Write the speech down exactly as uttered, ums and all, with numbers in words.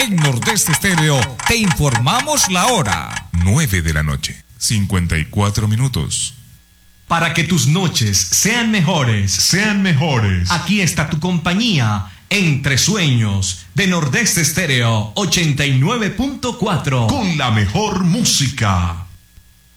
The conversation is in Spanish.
En Nordeste Estéreo te informamos la hora. nueve de la noche, cincuenta y cuatro minutos. Para que tus noches sean mejores, Sean mejores. aquí está tu compañía, Entre Sueños, de Nordeste Estéreo ochenta y nueve punto cuatro. Con la mejor música.